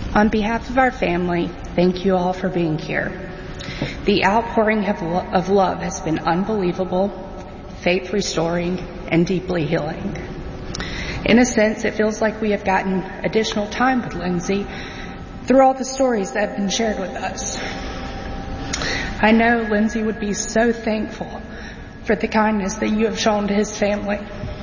On behalf of our family, thank you all for being here. The outpouring of love has been unbelievable, faith restoring, and deeply healing. In a sense, it feels like we have gotten additional time with Lindsay through all the stories that have been shared with us. I know Lindsay would be so thankful for the kindness that you have shown to his family.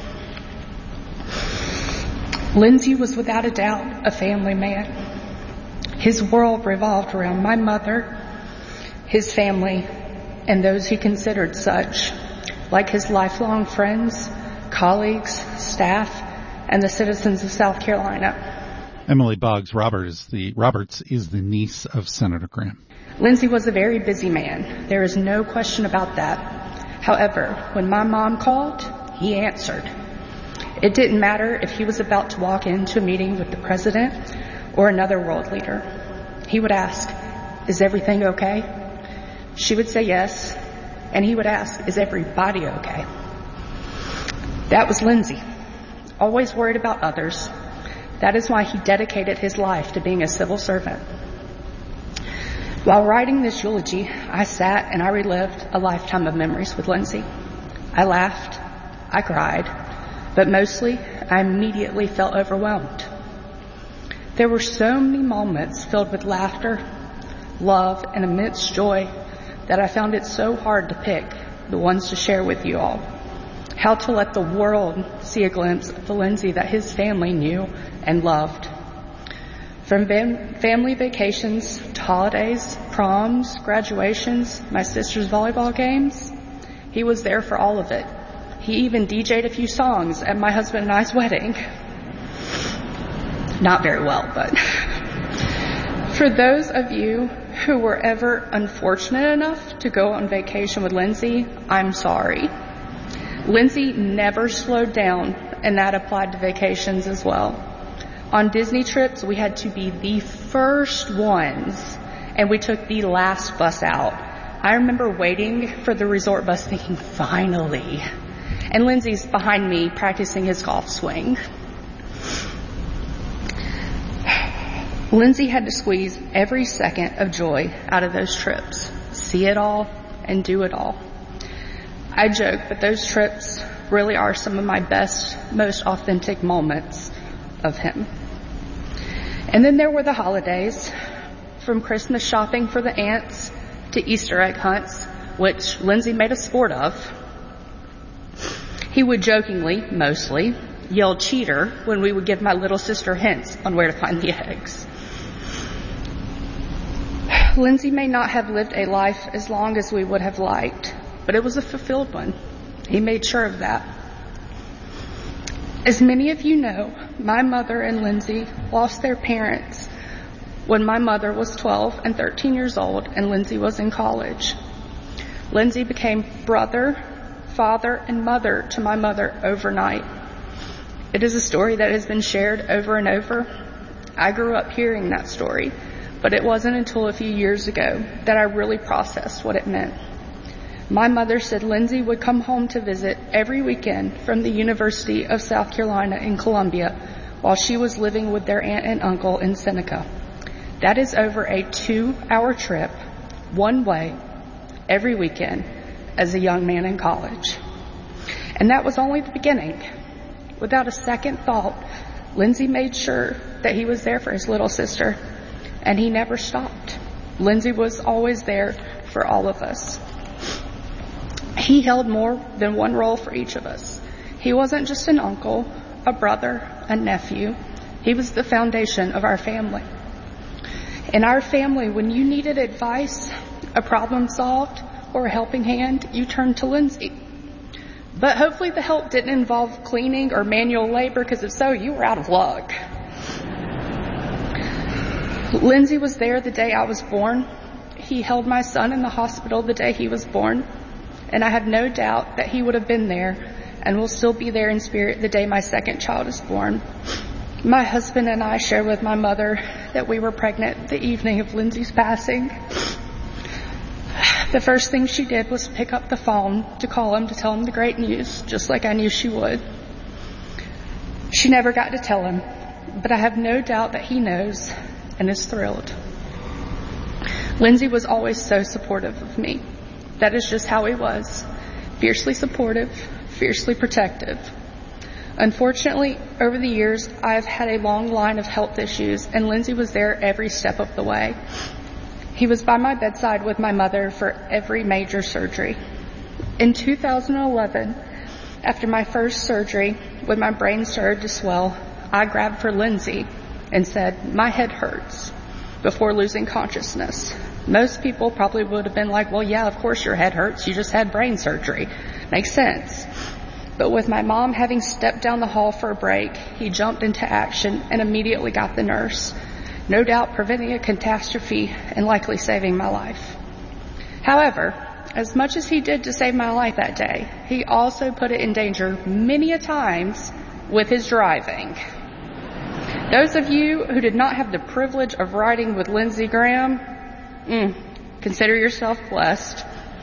Lindsay was without a doubt a family man. His world revolved around my mother, his family, and those he considered such, like his lifelong friends, colleagues, staff, and the citizens of South Carolina. Emily Boggs Roberts is the niece of Senator Graham. Lindsay was a very busy man. There is no question about that. However, when my mom called, he answered. It didn't matter if he was about to walk into a meeting with the president or another world leader. He would ask, "Is everything okay?" She would say yes, and he would ask, "Is everybody okay?" That was Lindsay, always worried about others. That is why he dedicated his life to being a civil servant. While writing this eulogy, I sat and I relived a lifetime of memories with Lindsay. I laughed, I cried, but mostly I immediately felt overwhelmed. There were so many moments filled with laughter, love, and immense joy that I found it so hard to pick the ones to share with you all. How to let the world see a glimpse of the Lindsay that his family knew and loved. From family vacations to holidays, proms, graduations, my sister's volleyball games, he was there for all of it. He even DJ'd a few songs at my husband and I's wedding. Not very well, but for those of you who were ever unfortunate enough to go on vacation with Lindsay, I'm sorry. Lindsay never slowed down, and that applied to vacations as well. On Disney trips, we had to be the first ones, and we took the last bus out. I remember waiting for the resort bus thinking, finally. And Lindsay's behind me practicing his golf swing. Lindsay had to squeeze every second of joy out of those trips, see it all and do it all. I joke, but those trips really are some of my best, most authentic moments of him. And then there were the holidays, from Christmas shopping for the aunts to Easter egg hunts, which Lindsay made a sport of. He would jokingly, mostly, yell cheater when we would give my little sister hints on where to find the eggs. Lindsay may not have lived a life as long as we would have liked, but it was a fulfilled one. He made sure of that. As many of you know, my mother and Lindsay lost their parents when my mother was 12 and 13 years old and Lindsay was in college. Lindsay became brother, father, and mother to my mother overnight. It is a story that has been shared over and over. I grew up hearing that story, but it wasn't until a few years ago that I really processed what it meant. My mother said Lindsay would come home to visit every weekend from the University of South Carolina in Columbia while she was living with their aunt and uncle in Seneca. That is over a 2-hour trip, one way, every weekend as a young man in college. And that was only the beginning. Without a second thought, Lindsay made sure that he was there for his little sister, and he never stopped. Lindsay was always there for all of us. He held more than one role for each of us. He wasn't just an uncle, a brother, a nephew. He was the foundation of our family. In our family, when you needed advice, a problem solved, or a helping hand, you turned to Lindsay. But hopefully the help didn't involve cleaning or manual labor, because if so, you were out of luck. Lindsay was there the day I was born. He held my son in the hospital the day he was born. And I have no doubt that he would have been there and will still be there in spirit the day my second child is born. My husband and I shared with my mother that we were pregnant the evening of Lindsay's passing. The first thing she did was pick up the phone to call him to tell him the great news, just like I knew she would. She never got to tell him, but I have no doubt that he knows and is thrilled. Lindsay was always so supportive of me. That is just how he was. Fiercely supportive, fiercely protective. Unfortunately, over the years, I have had a long line of health issues, and Lindsay was there every step of the way. He was by my bedside with my mother for every major surgery. In 2011, after my first surgery, when my brain started to swell, I grabbed for Lindsay and said, "My head hurts," before losing consciousness. Most people probably would have been like, "Well, yeah, of course your head hurts. You just had brain surgery. Makes sense." But with my mom having stepped down the hall for a break, he jumped into action and immediately got the nurse, no doubt preventing a catastrophe and likely saving my life. However, as much as he did to save my life that day, he also put it in danger many a times with his driving. Those of you who did not have the privilege of riding with Lindsey Graham, consider yourself blessed.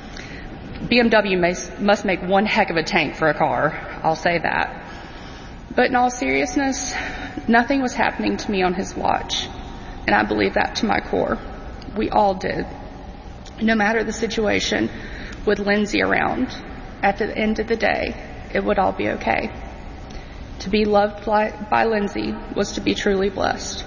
BMW must make one heck of a tank for a car, I'll say that. But in all seriousness, nothing was happening to me on his watch, and I believe that to my core. We all did. No matter the situation, with Lindsay around, at the end of the day, it would all be okay. To be loved by Lindsay was to be truly blessed.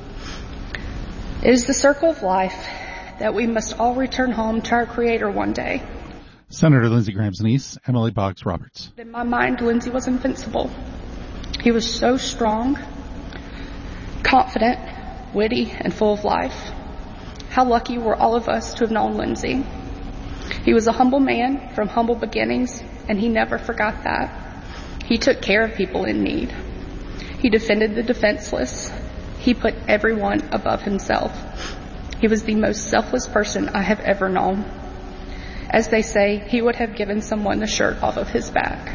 It is the circle of life that we must all return home to our Creator one day. Senator Lindsey Graham's niece, Emily Boggs Roberts. In my mind, Lindsay was invincible. He was so strong, confident, witty, and full of life. How lucky were all of us to have known Lindsay. He was a humble man from humble beginnings, and he never forgot that. He took care of people in need. He defended the defenseless. He put everyone above himself. He was the most selfless person I have ever known. As they say, he would have given someone the shirt off of his back.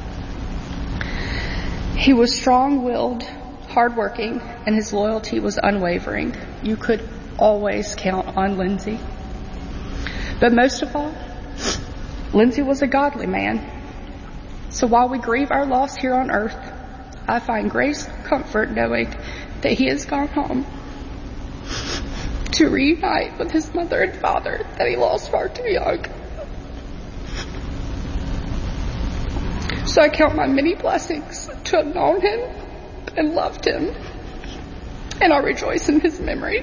He was strong-willed, hardworking, and his loyalty was unwavering. You could always count on Lindsay. But most of all, Lindsay was a godly man. So while we grieve our loss here on earth, I find grace and comfort knowing that he has gone home to reunite with his mother and father that he lost far too young. So I count my many blessings to have known him and loved him, and I rejoice in his memory.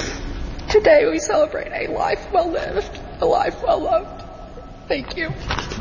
Today we celebrate a life well lived, a life well loved. Thank you.